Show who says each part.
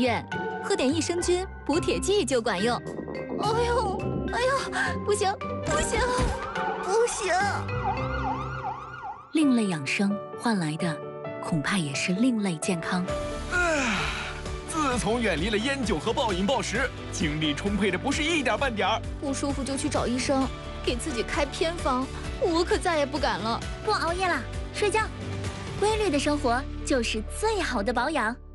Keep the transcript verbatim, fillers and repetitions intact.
Speaker 1: 院，喝点益生菌、补铁剂就管用。哎呦，哎呦，不行，不行，不行！
Speaker 2: 另类养生换来的，恐怕也是另类健康。
Speaker 3: 唉，自从远离了烟酒和暴饮暴食，精力充沛的不是一点半点儿。
Speaker 1: 不舒服就去找医生，给自己开偏方，我可再也不敢了。
Speaker 4: 不熬夜了，睡觉。规律的生活就是最好的保养。